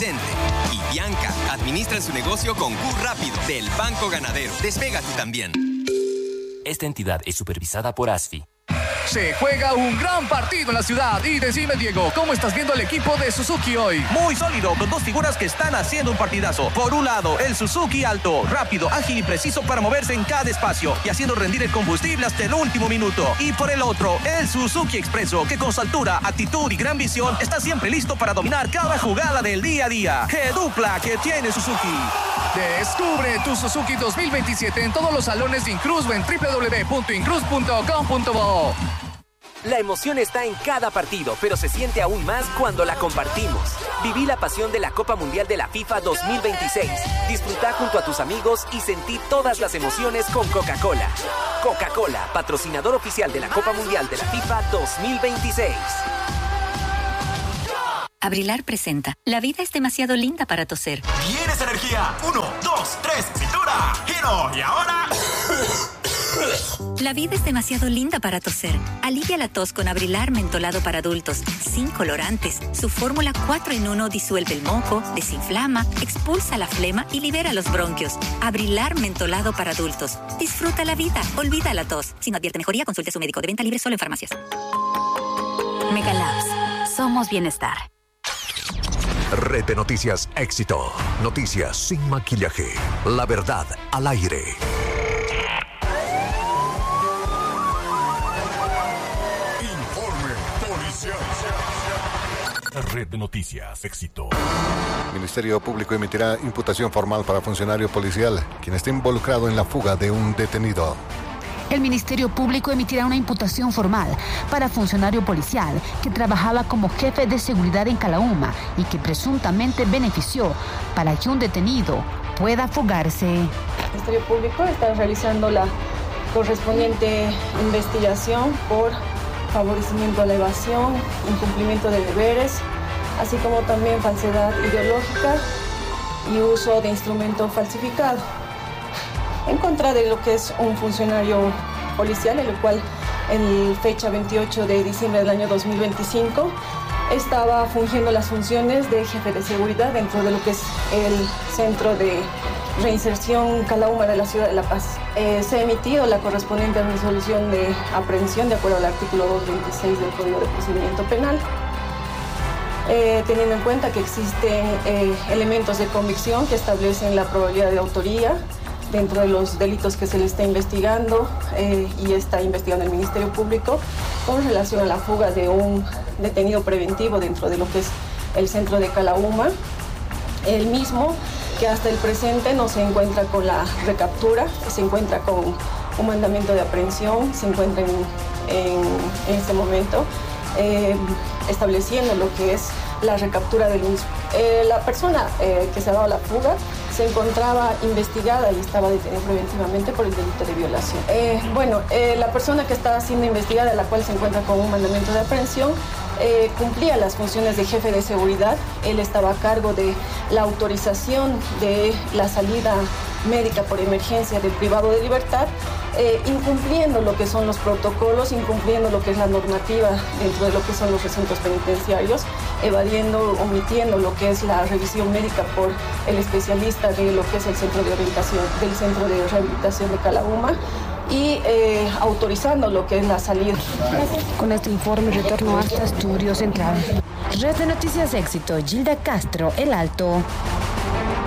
presente. Y Bianca administra su negocio con Q Rápido del Banco Ganadero. Despega tú también. Esta entidad es supervisada por ASFI. Se juega un gran partido en la ciudad. Y decime, Diego, ¿cómo estás viendo el equipo de Suzuki hoy? Muy sólido, con dos figuras que están haciendo un partidazo. Por un lado, el Suzuki Alto, rápido, ágil y preciso para moverse en cada espacio y haciendo rendir el combustible hasta el último minuto. Y por el otro, el Suzuki Expresso, que con su altura, actitud y gran visión está siempre listo para dominar cada jugada del día a día. ¡Qué dupla que tiene Suzuki! Descubre tu Suzuki 2027 en todos los salones de Incruz o en www.incruz.com.bo. La emoción está en cada partido, pero se siente aún más cuando la compartimos. Viví la pasión de la Copa Mundial de la FIFA 2026. Disfruta junto a tus amigos y sentí todas las emociones con Coca-Cola. Coca-Cola, patrocinador oficial de la Copa Mundial de la FIFA 2026. Abrilar presenta. La vida es demasiado linda para toser. ¿Tienes energía? 1, 2, 3, cintura, giro y ahora... La vida es demasiado linda para toser. Alivia la tos con Abrilar mentolado para adultos, sin colorantes. Su fórmula 4 en 1 disuelve el moco, desinflama, expulsa la flema y libera los bronquios. Abrilar mentolado para adultos. Disfruta la vida, olvida la tos. Si no advierte mejoría, consulte a su médico. De venta libre solo en farmacias. Megalabs. Somos bienestar. Red de Noticias Éxito. Noticias sin maquillaje. La verdad al aire. Informe policial. Red de Noticias Éxito. El Ministerio Público emitirá imputación formal para funcionario policial, quien esté involucrado en la fuga de un detenido. El Ministerio Público emitirá una imputación formal para funcionario policial que trabajaba como jefe de seguridad en Calauma y que presuntamente benefició para que un detenido pueda fugarse. El Ministerio Público está realizando la correspondiente investigación por favorecimiento a la evasión, incumplimiento de deberes, así como también falsedad ideológica y uso de instrumento falsificado, en contra de lo que es un funcionario policial, el cual en fecha 28 de diciembre del año 2025 estaba fungiendo las funciones de jefe de seguridad dentro de lo que es el Centro de Reinserción Calauma de la Ciudad de La Paz. Se ha emitido la correspondiente resolución de aprehensión de acuerdo al artículo 226 del Código de Procedimiento Penal, teniendo en cuenta que existen elementos de convicción que establecen la probabilidad de autoría dentro de los delitos que se le está investigando y está investigando el Ministerio Público con relación a la fuga de un detenido preventivo dentro de lo que es el centro de Calauma. El mismo que hasta el presente no se encuentra con la recaptura, se encuentra con un mandamiento de aprehensión, se encuentra en este momento estableciendo lo que es la recaptura del mismo. La persona que se ha dado la fuga se encontraba investigada y estaba detenida preventivamente por el delito de violación. La persona que estaba siendo investigada, la cual se encuentra con un mandamiento de aprehensión, cumplía las funciones de jefe de seguridad. Él estaba a cargo de la autorización de la salida médica por emergencia del privado de libertad, incumpliendo lo que son los protocolos, incumpliendo lo que es la normativa dentro de lo que son los recintos penitenciarios, evadiendo, omitiendo lo que es la revisión médica por el especialista de lo que es el centro de orientación, del centro de rehabilitación de Calauma, y autorizando lo que es la salida. Con este informe retorno hasta Estudio Central. Red de Noticias Éxito, Gilda Castro, El Alto.